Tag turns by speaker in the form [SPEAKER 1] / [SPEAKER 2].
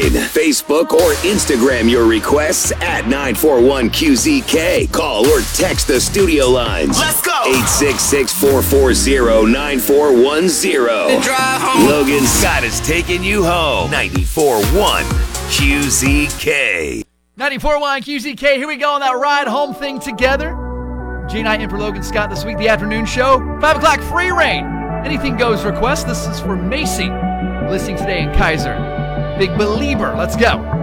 [SPEAKER 1] Facebook or Instagram your requests at 941QZK. Call or text the studio lines.
[SPEAKER 2] Let's go!
[SPEAKER 1] 866-440-9410. Logan Scott is taking you home. 94.1 QZK.
[SPEAKER 3] 94.1 QZK. Here we go on that ride home thing together. G-Night in for Logan Scott this week, the afternoon show. 5 o'clock, free reign. Anything goes request. This is for Macy, listening today in Kaiser. Big believer. Let's go.